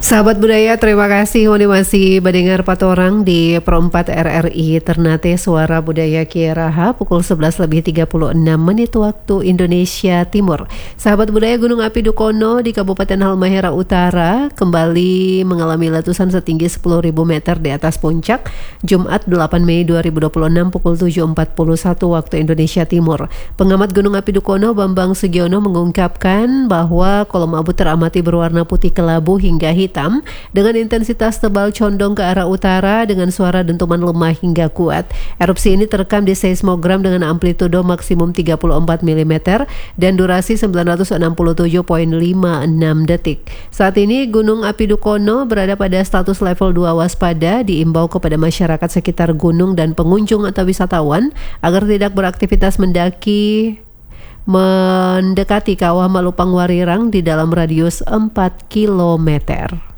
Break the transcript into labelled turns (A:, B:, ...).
A: Sahabat budaya, terima kasih masih mendengar patorang di Pro 4 RRI Ternate Suara Budaya Kieraha pukul 11:36 waktu Indonesia Timur. Sahabat budaya, Gunung Api Dukono di Kabupaten Halmahera Utara kembali mengalami letusan setinggi 10.000 meter di atas puncak Jumat 8 Mei 2026 pukul 7.41 waktu Indonesia Timur. Pengamat Gunung Api Dukono Bambang Sugiono mengungkapkan bahwa kolom abu teramati berwarna putih kelabu hingga hitam dengan intensitas tebal condong ke arah utara dengan suara dentuman lemah hingga kuat. Erupsi ini terekam di seismogram dengan amplitudo maksimum 34 mm dan durasi 967.56 detik. Saat ini Gunung Api Dukono berada pada status level 2 waspada, diimbau kepada masyarakat sekitar gunung dan pengunjung atau wisatawan agar tidak beraktivitas mendekati kawah Malupang Warirang di dalam radius 4 km.